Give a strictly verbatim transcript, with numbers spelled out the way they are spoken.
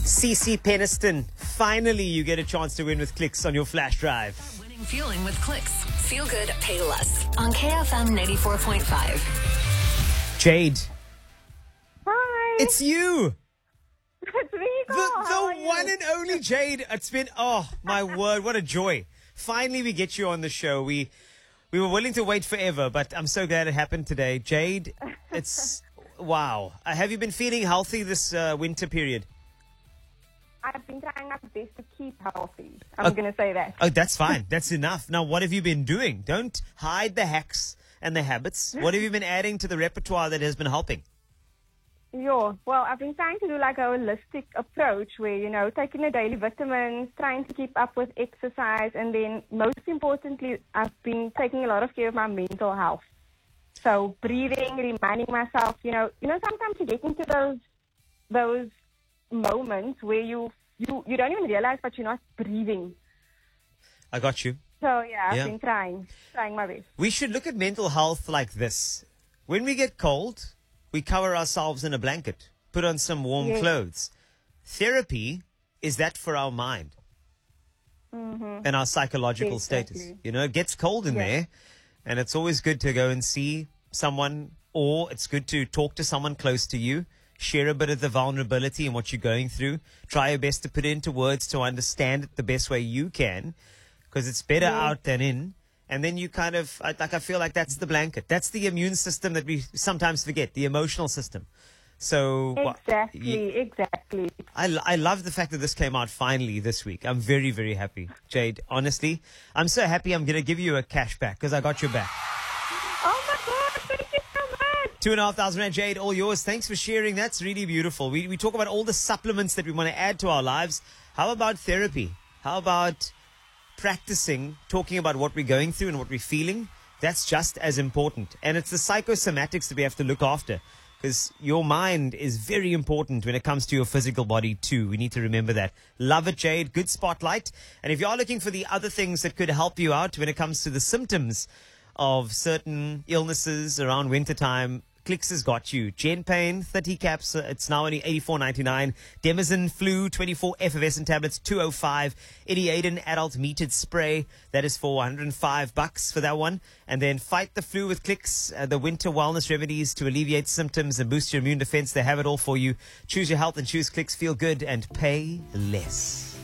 Cece Peniston, finally you get a chance to win with Clicks on your flash drive. Winning feeling with Clicks. Feel good, pay less. On K F M ninety-four point five. Jade, Hi. it's you. It's me, The, Carl. How are the you? one and only Jade. It's been, oh, my word, what a joy. Finally we get you on the show. We we were willing to wait forever, but I'm so glad it happened today. Jade, it's, wow. Uh, have you been feeling healthy this uh, winter period? I've been trying my best to keep healthy. I'm Uh, going to say that. Oh, that's fine. That's enough. Now, what have you been doing? Don't hide the hacks and the habits. What have you been adding to the repertoire that has been helping? Yeah. Well, I've been trying to do like a holistic approach where, you know, taking the daily vitamins, trying to keep up with exercise, and then most importantly, I've been taking a lot of care of my mental health. So breathing, reminding myself, you know, you know, sometimes you get into those, those moments where you, you, you don't even realize but you're not breathing. I got you. So yeah, I've Yeah. been trying, trying my best. We should look at mental health like this. When we get cold, we cover ourselves in a blanket, put on some warm Yes. clothes. Therapy is that for our mind and our psychological status. Exactly. You know, it gets cold in Yeah. there, and it's always good to go and see someone, or it's good to talk to someone close to you, share a bit of the vulnerability and what you're going through. Try your best to put it into words to understand it the best way you can, because it's better out than in. And then you kind of, I- like, I feel like that's the blanket. That's the immune system that we sometimes forget, the emotional system. So wha- Exactly, y- exactly. I, lo- I love the fact that this came out finally this week. I'm very, very happy. Jade, honestly, I'm so happy I'm going to give you a cash back because I got your back. Oh my God, thank you so much. Two and a half thousand rand, Jade, all yours. Thanks for sharing. That's really beautiful. We, we talk about all the supplements that we want to add to our lives. How about therapy? How about practicing talking about what we're going through and what we're feeling? That's just as important. And it's the psychosomatics that we have to look after, because your mind is very important when it comes to your physical body too. We need to remember that. Love it, Jade. Good spotlight. And if you are looking for the other things that could help you out when it comes to the symptoms of certain illnesses around wintertime, Clicks has got you. Gen Pain, thirty caps, uh, it's now only eighty-four ninety-nine. Demazin Flu, twenty-four effervescent tablets, two oh five. Idiaden Adult Metered Spray, that is for one hundred five bucks for that one. And then Fight the Flu with Clicks, uh, the winter wellness remedies to alleviate symptoms and boost your immune defense. They have it all for you. Choose your health and choose Clicks. Feel good and pay less.